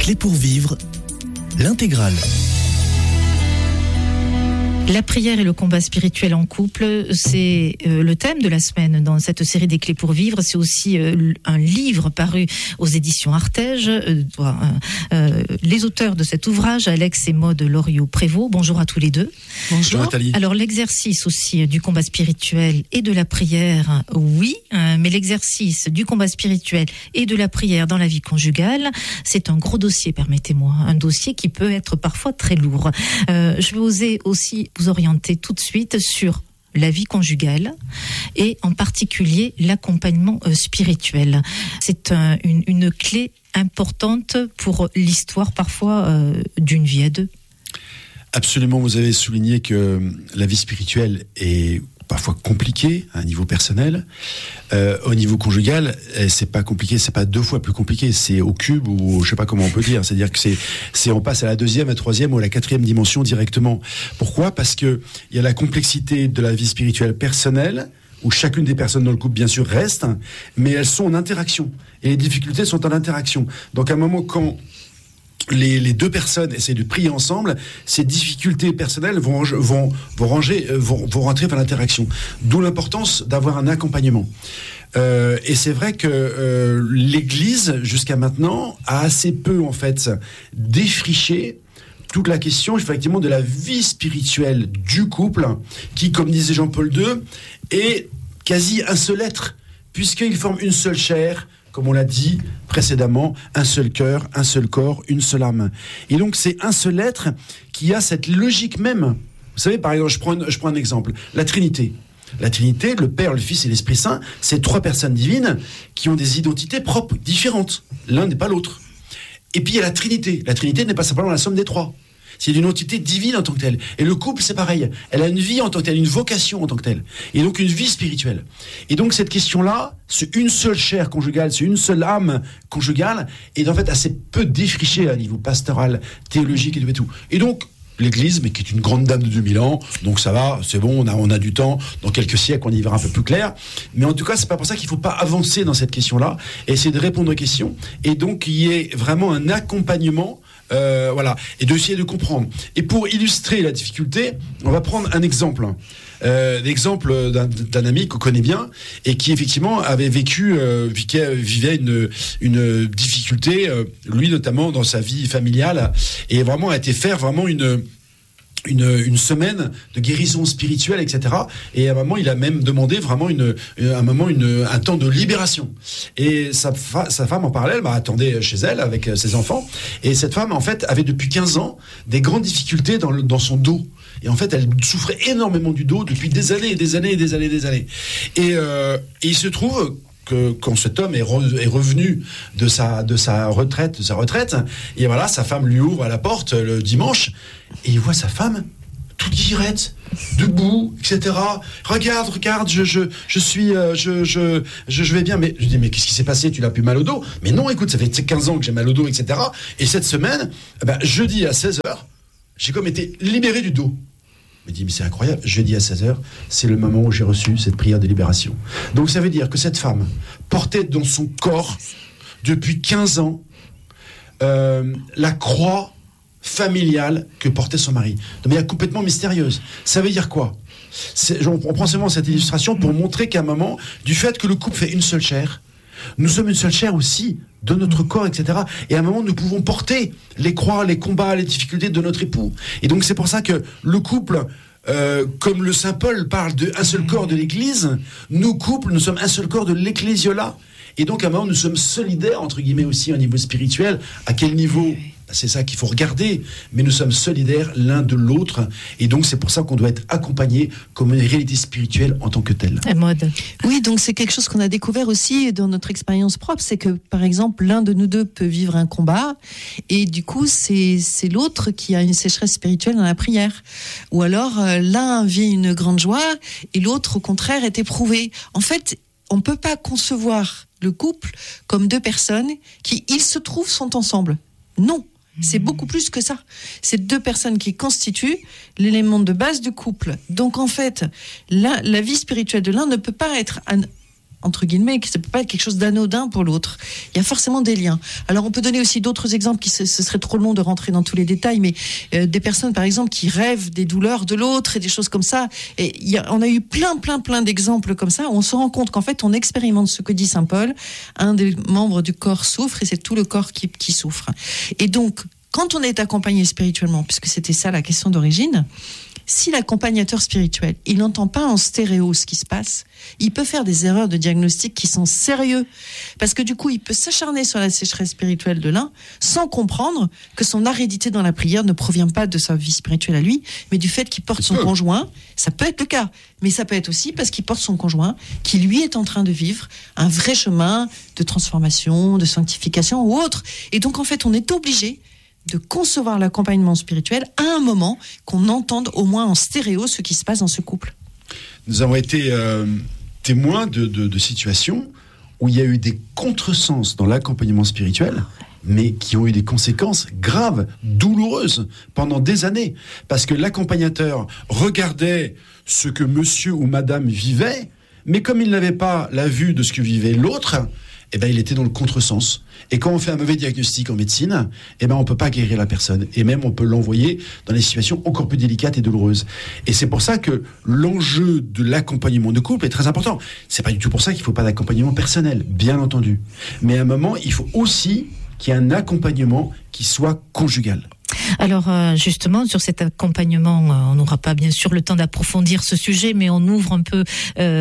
Clés pour vivre, l'intégrale. La prière et le combat spirituel en couple, c'est le thème de la semaine dans cette série des Clés pour vivre. C'est aussi un livre paru aux éditions Artege. Les auteurs de cet ouvrage, Alex et Maude Loriot-Prévost. Bonjour à tous les deux. Bonjour Nathalie. Alors l'exercice aussi du combat spirituel et de la prière, oui, mais l'exercice du combat spirituel et de la prière dans la vie conjugale, c'est un gros dossier, permettez-moi. Un dossier qui peut être parfois très lourd. Je vais oser aussi vous orienter tout de suite sur la vie conjugale et en particulier l'accompagnement spirituel. C'est une clé importante pour l'histoire parfois d'une vie à deux. Absolument, vous avez souligné que la vie spirituelle est parfois compliquée à un niveau personnel. Au niveau conjugal, c'est pas compliqué, c'est pas 2 fois plus compliqué, c'est au cube ou je sais pas comment on peut dire. C'est-à-dire que c'est on passe à la 2e, à la 3e ou à la 4e dimension directement. Pourquoi ? Parce que il y a la complexité de la vie spirituelle personnelle, où chacune des personnes dans le couple, bien sûr, reste, mais elles sont en interaction. Et les difficultés sont en interaction. Donc à un moment, quand les 2 personnes essaient de prier ensemble, ces difficultés personnelles vont rentrer dans l'interaction. D'où l'importance d'avoir un accompagnement. Et c'est vrai que l'Église, jusqu'à maintenant, a assez peu, en fait, défriché toute la question, effectivement, de la vie spirituelle du couple, qui, comme disait Jean-Paul II, est quasi un seul être, puisqu'ils forment une seule chair, comme on l'a dit précédemment, un seul cœur, un seul corps, une seule âme. Et donc c'est un seul être qui a cette logique même. Vous savez, par exemple, je prends un exemple. La Trinité. La Trinité, le Père, le Fils et l'Esprit Saint, c'est 3 personnes divines qui ont des identités propres, différentes. L'un n'est pas l'autre. Et puis il y a la Trinité. La Trinité n'est pas simplement la somme des 3. C'est une entité divine en tant que telle. Et le couple, c'est pareil. Elle a une vie en tant que telle, une vocation en tant que telle. Et donc une vie spirituelle. Et donc cette question-là, c'est une seule chair conjugale, c'est une seule âme conjugale, est en fait assez peu défrichée à niveau pastoral, théologique et tout. Et donc, l'Église, mais qui est une grande dame de 2000 ans, donc ça va, c'est bon, on a du temps, dans quelques siècles, on y verra un peu plus clair. Mais en tout cas, c'est pas pour ça qu'il faut pas avancer dans cette question-là, et essayer de répondre aux questions. Et donc, il y ait vraiment un accompagnement, voilà, et d'essayer de comprendre. Et pour illustrer la difficulté, on va prendre un exemple. L'exemple d'un ami qu'on connaît bien et qui effectivement avait vivait une difficulté, lui notamment dans sa vie familiale, et vraiment a été faire vraiment une semaine de guérison spirituelle, etc. Et à un moment, il a même demandé vraiment un temps de libération. Et sa femme, en parallèle, attendait chez elle avec ses enfants. Et cette femme, en fait, avait depuis 15 ans des grandes difficultés dans son dos. Et en fait, elle souffrait énormément du dos depuis des années et des années et des années et des années. Et il se trouve que quand cet homme est revenu de sa retraite, et voilà, sa femme lui ouvre la porte le dimanche, et il voit sa femme toute guillerette, debout, etc. Regarde, je vais bien. Mais je dis, mais qu'est-ce qui s'est passé? Tu n'as plus mal au dos? Mais non, écoute, ça fait 15 ans que j'ai mal au dos, etc. Et cette semaine, jeudi à 16h, j'ai comme été libéré du dos. Il me dit, mais c'est incroyable, jeudi à 16h, c'est le moment où j'ai reçu cette prière de libération. Donc ça veut dire que cette femme portait dans son corps, depuis 15 ans, la croix familiale que portait son mari, de manière complètement mystérieuse. Ça veut dire quoi? On prend seulement cette illustration pour montrer qu'à un moment, du fait que le couple fait une seule chair, nous sommes une seule chair aussi de notre corps, etc. Et à un moment, nous pouvons porter les croix, les combats, les difficultés de notre époux. Et donc, c'est pour ça que le couple, comme le Saint Paul parle d'un seul corps de l'Église, nous, couples, nous sommes un seul corps de l'Ecclésiola. Et donc, à un moment, nous sommes solidaires, entre guillemets, aussi au niveau spirituel. À quel niveau ? C'est ça qu'il faut regarder, mais nous sommes solidaires l'un de l'autre, et donc c'est pour ça qu'on doit être accompagné comme une réalité spirituelle en tant que telle. Maude. Oui, donc c'est quelque chose qu'on a découvert aussi dans notre expérience propre, c'est que par exemple l'un de nous deux peut vivre un combat, et du coup c'est l'autre qui a une sécheresse spirituelle dans la prière, ou alors l'un vit une grande joie et l'autre au contraire est éprouvé. En fait, on peut pas concevoir le couple comme 2 personnes qui, il se trouve, sont ensemble. Non. C'est beaucoup plus que ça. C'est 2 personnes qui constituent l'élément de base du couple. Donc en fait, la vie spirituelle de l'un ne peut pas être entre guillemets, que ça peut pas être quelque chose d'anodin pour l'autre. Il y a forcément des liens. Alors on peut donner aussi d'autres exemples ce serait trop long de rentrer dans tous les détails, mais des personnes par exemple qui rêvent des douleurs de l'autre et des choses comme ça. Et on a eu plein d'exemples comme ça où on se rend compte qu'en fait on expérimente ce que dit saint Paul, un des membres du corps souffre et c'est tout le corps qui souffre. Et donc quand on est accompagné spirituellement, puisque c'était ça la question d'origine, si l'accompagnateur spirituel, il n'entend pas en stéréo ce qui se passe, il peut faire des erreurs de diagnostic qui sont sérieux. Parce que du coup, il peut s'acharner sur la sécheresse spirituelle de l'un sans comprendre que son aridité dans la prière ne provient pas de sa vie spirituelle à lui, mais du fait qu'il porte son conjoint. Ça peut être le cas, mais ça peut être aussi parce qu'il porte son conjoint qui, lui, est en train de vivre un vrai chemin de transformation, de sanctification ou autre. Et donc, en fait, on est obligé de concevoir l'accompagnement spirituel à un moment qu'on entende au moins en stéréo ce qui se passe dans ce couple. Nous avons été témoins de situations où il y a eu des contresens dans l'accompagnement spirituel, mais qui ont eu des conséquences graves, douloureuses, pendant des années. Parce que l'accompagnateur regardait ce que monsieur ou madame vivait, mais comme il n'avait pas la vue de ce que vivait l'autre, eh ben, il était dans le contresens. Et quand on fait un mauvais diagnostic en médecine, eh ben, on peut pas guérir la personne. Et même, on peut l'envoyer dans des situations encore plus délicates et douloureuses. Et c'est pour ça que l'enjeu de l'accompagnement de couple est très important. C'est pas du tout pour ça qu'il faut pas d'accompagnement personnel, bien entendu. Mais à un moment, il faut aussi qu'il y ait un accompagnement qui soit conjugal. Alors justement, sur cet accompagnement, on n'aura pas bien sûr le temps d'approfondir ce sujet, mais on ouvre un peu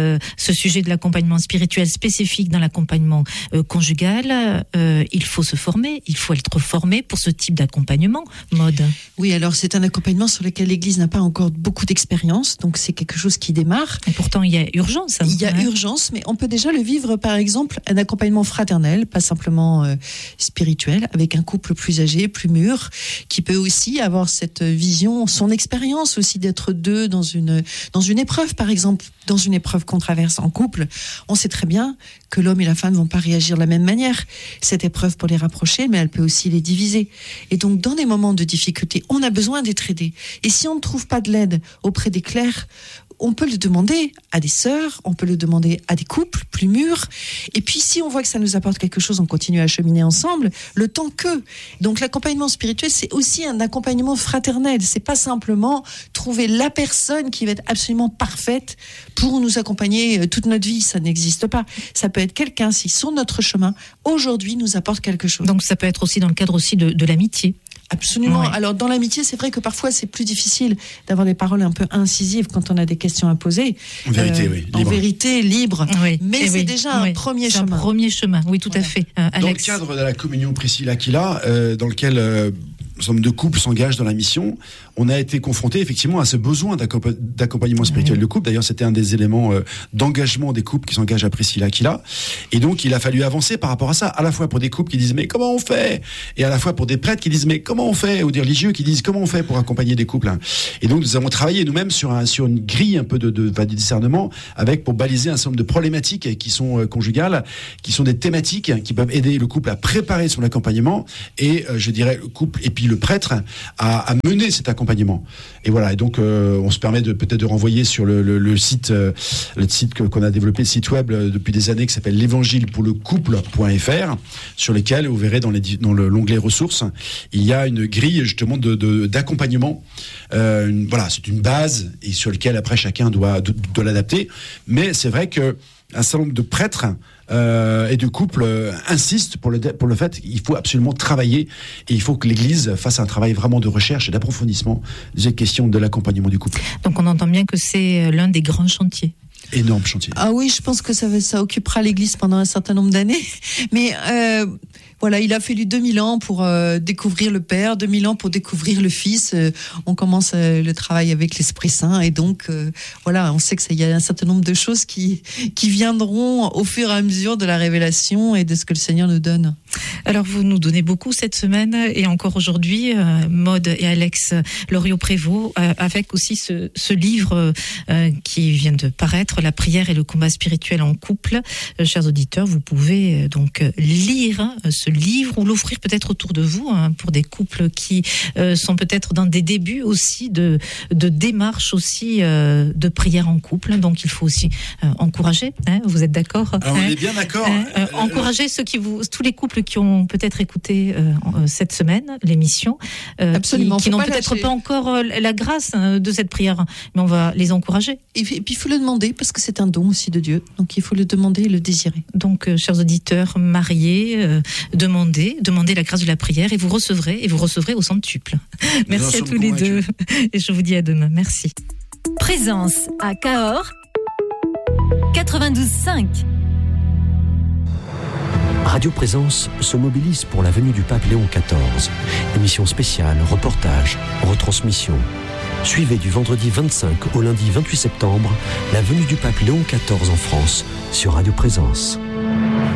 ce sujet de l'accompagnement spirituel spécifique dans l'accompagnement conjugal. Il faut se former, il faut être formé pour ce type d'accompagnement, Maud. Oui, alors c'est un accompagnement sur lequel l'Église n'a pas encore beaucoup d'expérience, donc c'est quelque chose qui démarre. Et pourtant, il y a urgence. Il y a urgence, mais on peut déjà le vivre, par exemple, un accompagnement fraternel, pas simplement spirituel, avec un couple plus âgé, plus mûr, qui peut aussi avoir cette vision, son expérience aussi d'être deux dans une épreuve, par exemple, dans une épreuve qu'on traverse en couple. On sait très bien que l'homme et la femme ne vont pas réagir de la même manière. Cette épreuve pour les rapprocher, mais elle peut aussi les diviser. Et donc, dans des moments de difficulté, on a besoin d'être aidé. Et si on ne trouve pas de l'aide auprès des clercs, on peut le demander à des sœurs, on peut le demander à des couples plus mûrs. Et puis, si on voit que ça nous apporte quelque chose, on continue à cheminer ensemble, le temps que. Donc, l'accompagnement spirituel, c'est aussi un accompagnement fraternel. C'est pas simplement trouver la personne qui va être absolument parfaite pour nous accompagner toute notre vie. Ça n'existe pas. Ça peut être quelqu'un qui, sur notre chemin, aujourd'hui, nous apporte quelque chose. Donc, ça peut être aussi dans le cadre aussi de l'amitié. Absolument. Ouais. Alors, dans l'amitié, c'est vrai que parfois, c'est plus difficile d'avoir des paroles un peu incisives quand on a des questions à poser. En vérité, oui. En vérité, libre. Oui. Mais c'est déjà un premier chemin. Un premier chemin, oui, tout à fait. Alex. Dans le cadre de la communion Priscilla-Aquila, dans lequel un certain nombre de couples s'engagent dans la mission, on a été confronté effectivement à ce besoin d'accompagnement spirituel de couple. D'ailleurs, c'était un des éléments d'engagement des couples qui s'engagent à Priscilla-Aquila. Et donc, il a fallu avancer par rapport à ça, à la fois pour des couples qui disent mais comment on fait, et à la fois pour des prêtres qui disent mais comment on fait, ou des religieux qui disent comment on fait pour accompagner des couples. Et donc, nous avons travaillé nous-mêmes sur une grille un peu de discernement, pour baliser un certain nombre de problématiques qui sont conjugales, qui sont des thématiques qui peuvent aider le couple à préparer son accompagnement et je dirais le couple et puis le prêtre à mener cet accompagnement. Et voilà. Et donc, on se permet peut-être de renvoyer sur le site qu'on a développé, le site web depuis des années qui s'appelle l'évangilepourlecouple.fr, sur lequel vous verrez dans l'onglet ressources, il y a une grille justement d'accompagnement. Voilà, c'est une base et sur lequel après chacun doit l'adapter. Mais c'est vrai que un certain nombre de prêtres et de couples insistent pour le fait qu'il faut absolument travailler et il faut que l'Église fasse un travail vraiment de recherche et d'approfondissement des questions de l'accompagnement du couple. Donc on entend bien que c'est l'un des grands chantiers. Énorme chantier. Ah oui, je pense que ça occupera l'Église pendant un certain nombre d'années. Mais voilà, il a fallu 2000 ans pour découvrir le Père, 2000 ans pour découvrir le Fils. On commence le travail avec l'Esprit Saint et donc voilà, on sait que il y a un certain nombre de choses qui viendront au fur et à mesure de la révélation et de ce que le Seigneur nous donne. Alors vous nous donnez beaucoup cette semaine et encore aujourd'hui, Maude et Alex Loriot-Prévost, avec aussi ce livre qui vient de paraître, La prière et le combat spirituel en couple. Chers auditeurs, vous pouvez donc lire ce livre ou l'offrir peut-être autour de vous pour des couples qui sont peut-être dans des débuts aussi de démarches aussi de prière en couple. Donc il faut aussi encourager. Vous êtes d'accord? Alors, on est bien d'accord. Encourager tous les couples qui ont peut-être écouté cette semaine l'émission, Absolument, qui n'ont pas peut-être lâcher. pas encore la grâce de cette prière, mais on va les encourager. Et puis il faut le demander parce que c'est un don aussi de Dieu. Donc il faut le demander et le désirer. Donc, chers auditeurs mariés, demandez la grâce de la prière et vous recevrez au centuple. Merci à tous les deux et je vous dis à demain. Merci. Présence à Cahors 92.5. Radio Présence se mobilise pour la venue du pape Léon XIV. Émission spéciale, reportage, retransmission. Suivez du vendredi 25 au lundi 28 septembre la venue du pape Léon XIV en France sur Radio Présence.